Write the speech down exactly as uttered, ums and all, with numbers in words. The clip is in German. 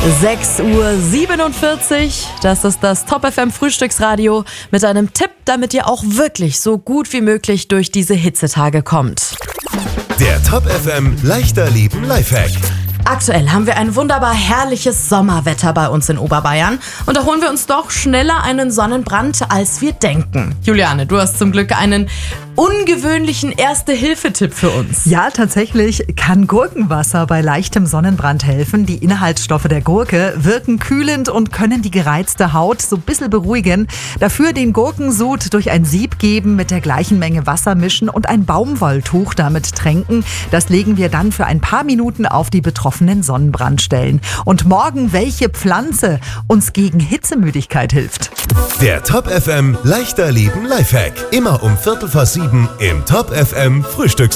sechs Uhr siebenundvierzig, das ist das Top F M Frühstücksradio mit einem Tipp, damit ihr auch wirklich so gut wie möglich durch diese Hitzetage kommt. Der Top F M Leichter Leben Lifehack. Aktuell haben wir ein wunderbar herrliches Sommerwetter bei uns in Oberbayern und da holen wir uns doch schneller einen Sonnenbrand, als wir denken. Juliane, du hast zum Glück einen ungewöhnlichen Erste-Hilfe-Tipp für uns. Ja, tatsächlich kann Gurkenwasser bei leichtem Sonnenbrand helfen. Die Inhaltsstoffe der Gurke wirken kühlend und können die gereizte Haut so ein bisschen beruhigen. Dafür den Gurkensud durch ein Sieb geben, mit der gleichen Menge Wasser mischen und ein Baumwolltuch damit tränken. Das legen wir dann für ein paar Minuten auf die betroffenen Sonnenbrandstellen. Und morgen, welche Pflanze uns gegen Hitzemüdigkeit hilft. Der Top F M Leichter Leben Lifehack. Immer um Viertel vor sieben im Top F M Frühstücks